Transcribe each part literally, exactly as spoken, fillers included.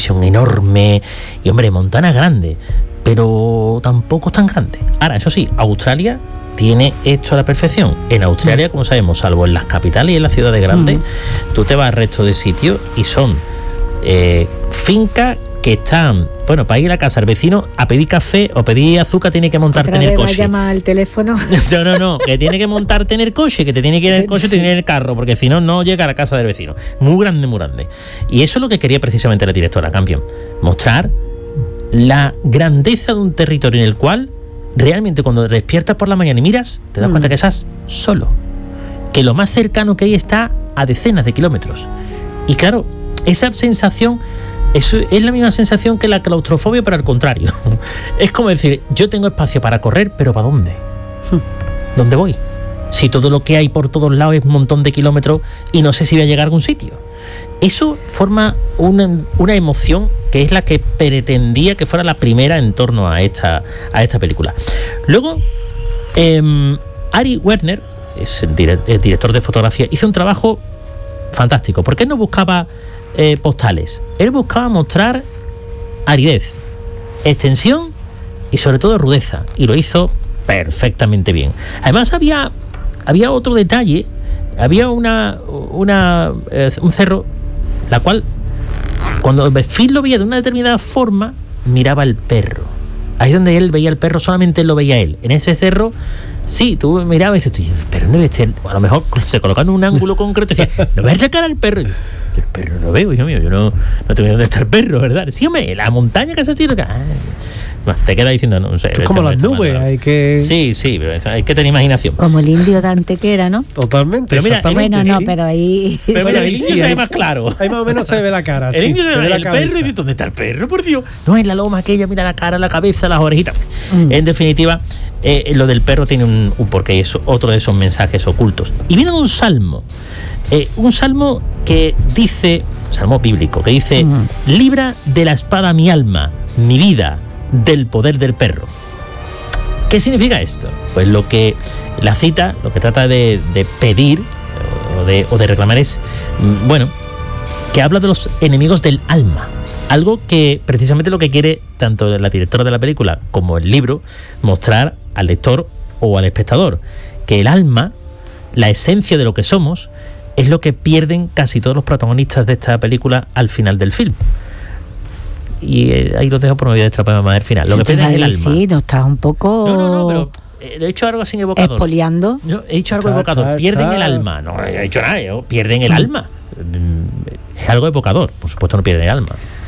televisión enorme, y hombre, Montana es grande, pero tampoco es tan grande. Ahora, eso sí, Australia tiene esto a la perfección. En Australia, como sabemos, salvo en las capitales y en las ciudades grandes, uh-huh. tú te vas al resto de sitios y son eh, fincas que están, bueno, para ir a la casa del vecino a pedir café o pedir azúcar tiene que montarte en el coche. ¿Va a llamar al teléfono? No, no, no, que tiene que montarte en el coche, que te tiene que ir en el coche, te tiene que ir en el carro, porque si no, no llega a la casa del vecino. Muy grande, muy grande. Y eso es lo que quería precisamente la directora Campion, mostrar la grandeza de un territorio en el cual realmente cuando te despiertas por la mañana y miras, te das mm. cuenta que estás solo, que lo más cercano que hay está a decenas de kilómetros. Y claro, esa sensación eso es la misma sensación que la claustrofobia, pero al contrario. Es como decir, yo tengo espacio para correr, pero ¿para dónde? ¿Dónde voy? Si todo lo que hay por todos lados es un montón de kilómetros y no sé si voy a llegar a algún sitio. Eso forma una, una emoción que es la que pretendía que fuera la primera en torno a esta, a esta película. Luego, eh, Ari Werner, es el, dire- el director de fotografía, hizo un trabajo fantástico. ¿Por qué no buscaba eh, postales? Él buscaba mostrar aridez, extensión y sobre todo rudeza, y lo hizo perfectamente bien. Además había, había otro detalle. Había una, una eh, un cerro, la cual, cuando Phil lo veía de una determinada forma, miraba al perro. Ahí donde él veía al perro, solamente él lo veía él. En ese cerro, sí, tú mirabas y dices, pero no ves, a lo mejor se colocaba en un ángulo concreto y decía, no ves la cara al perro. El perro no veo, hijo mío, yo no, no tengo dónde está el perro, ¿verdad? Sí, hombre, la montaña que se ha sido. Bueno, te queda diciendo, no, no sé. Es como las nubes, hay que... Sí, sí, pero hay que tener imaginación. Como el indio de Antequera, ¿no? Totalmente, pero mira, bueno, sí. no, pero ahí... Pero mira, el indio sí, se ve ahí, más claro. Ahí más o menos se ve la cara. El sí, indio se ve la el cabeza. perro y dice, ¿dónde está el perro, por Dios? No, en la loma aquella, mira la cara, la cabeza, las orejitas. Mm. En definitiva, eh, lo del perro tiene un, un porqué, es otro de esos mensajes ocultos. Y viene un salmo, eh, un salmo que dice... salmo bíblico, que dice, uh-huh. libra de la espada mi alma, mi vida, del poder del perro. ¿Qué significa esto? Pues lo que la cita, lo que trata de, de pedir o de, o de reclamar es, bueno, que habla de los enemigos del alma. Algo que precisamente lo que quiere tanto la directora de la película como el libro mostrar al lector o al espectador, que el alma, la esencia de lo que somos, es lo que pierden casi todos los protagonistas de esta película al final del film. Y eh, ahí los dejo por no voy a destrapar más el final. Lo sí, que pierden es el alma. Sí, no estás un poco... No, no, no, pero eh, he dicho algo así evocador. ¿Expoliando? No, he dicho algo Cha, evocador. cha, Pierden cha. el alma. No, he dicho nada. Yo, pierden el mm. alma. Es algo evocador. Por supuesto no pierden el alma.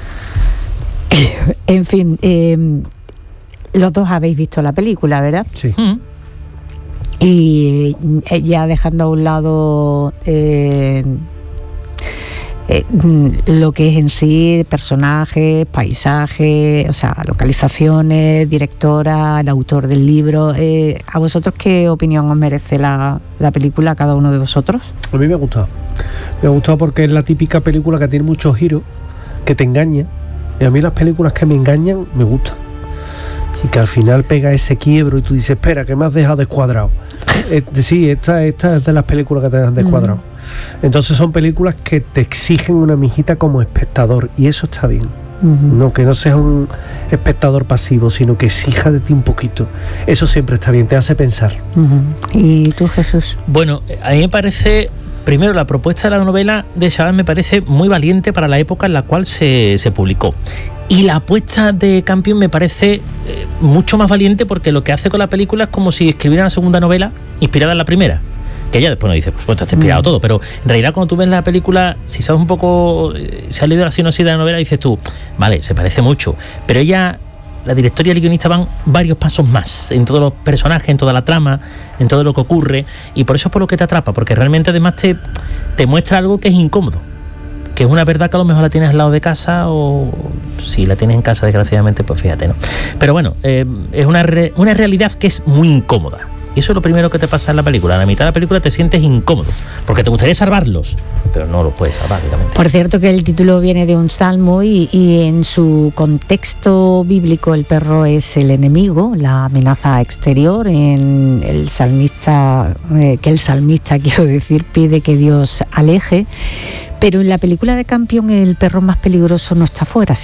En fin, eh, los dos habéis visto la película, ¿verdad? Sí. Mm. Y ya dejando a un lado eh, eh, lo que es en sí personajes, paisajes, o sea, localizaciones, directora, el autor del libro, eh, ¿a vosotros qué opinión os merece la, la película, a cada uno de vosotros? A mí me ha gustado. Me ha gustado porque es la típica película que tiene muchos giros, que te engaña. Y a mí las películas que me engañan me gustan. Y que al final pega ese quiebro y tú dices, espera, que me has dejado descuadrado. eh, sí, esta, esta es de las películas que te dejan descuadrado. Mm. Entonces son películas que te exigen una mijita como espectador, y eso está bien. Uh-huh. No, que no seas un espectador pasivo, sino que exija de ti un poquito. Eso siempre está bien, te hace pensar. Uh-huh. ¿Y tú, Jesús? Bueno, a mí me parece... Primero, la propuesta de la novela de Chaban me parece muy valiente para la época en la cual se, se publicó. Y la apuesta de Campion me parece eh, mucho más valiente, porque lo que hace con la película es como si escribiera una segunda novela inspirada en la primera. Que ella después nos dice, por supuesto, está inspirado mm. todo, pero en realidad cuando tú ves la película, si sabes un poco, eh, si has leído la sinopsis de la novela, dices tú, vale, se parece mucho. Pero ella... la directora y el guionista van varios pasos más en todos los personajes, en toda la trama, en todo lo que ocurre, y por eso es por lo que te atrapa, porque realmente además te, te muestra algo que es incómodo, que es una verdad que a lo mejor la tienes al lado de casa, o si la tienes en casa desgraciadamente, pues fíjate, ¿no? Pero bueno, eh, es una, re, una realidad que es muy incómoda. Y eso es lo primero que te pasa en la película. A la mitad de la película te sientes incómodo, porque te gustaría salvarlos, pero no los puedes salvar, básicamente. Por cierto, que el título viene de un salmo y, y en su contexto bíblico el perro es el enemigo, la amenaza exterior. En el salmista, eh, que el salmista, quiero decir, pide que Dios aleje. Pero en la película de Campion el perro más peligroso no está fuera,